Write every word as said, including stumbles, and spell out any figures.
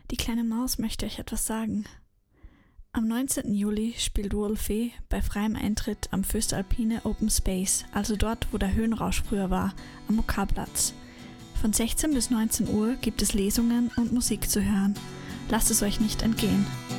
Die kleine Maus möchte euch etwas sagen. Am neunzehnten Juli spielt Wolfie bei freiem Eintritt am Föstalpine Open Space, also dort, wo der Höhenrausch früher war, am Okarplatz. Von sechzehn bis neunzehn Uhr gibt es Lesungen und Musik zu hören. Lasst es euch nicht entgehen.